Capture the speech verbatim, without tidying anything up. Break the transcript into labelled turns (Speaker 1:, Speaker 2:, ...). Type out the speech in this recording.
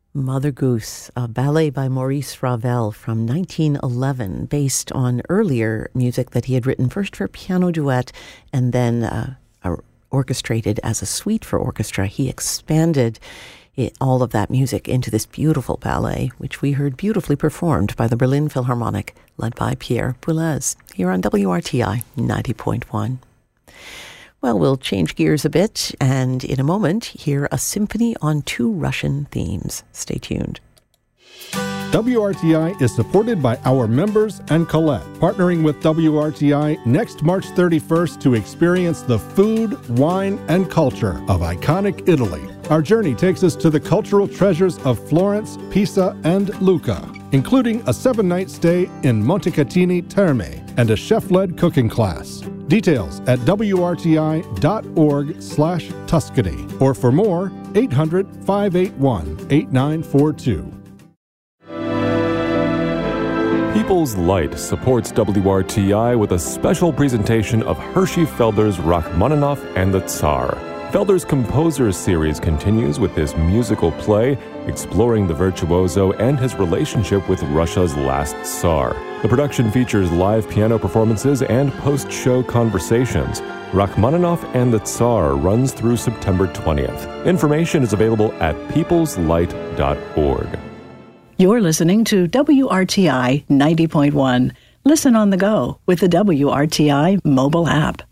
Speaker 1: Mother Goose, a ballet by Maurice Ravel from nineteen eleven, based on earlier music that he had written first for piano duet and then uh, orchestrated as a suite for orchestra. He expanded it, all of that music into this beautiful ballet, which we heard beautifully performed by the Berlin Philharmonic, led by Pierre Boulez, here on W R T I ninety point one. Well, we'll change gears a bit, and in a moment, hear a symphony on two Russian themes. Stay tuned.
Speaker 2: W R T I is supported by our members and Colette, partnering with W R T I next March thirty-first to experience the food, wine, and culture of iconic Italy. Our journey takes us to the cultural treasures of Florence, Pisa, and Lucca, including a seven-night stay in Montecatini Terme and a chef-led cooking class. Details at W R T I dot org slash Tuscany, or for more, eight hundred, five eight one, eight nine four two.
Speaker 3: People's Light supports W R T I with a special presentation of Hershey Felder's Rachmaninoff and the Tsar. Felder's Composers series continues with this musical play exploring the virtuoso and his relationship with Russia's last Tsar. The production features live piano performances and post-show conversations. Rachmaninoff and the Tsar runs through September twentieth. Information is available at peoples light dot org.
Speaker 4: You're listening to W R T I ninety point one. Listen on the go with the W R T I mobile app.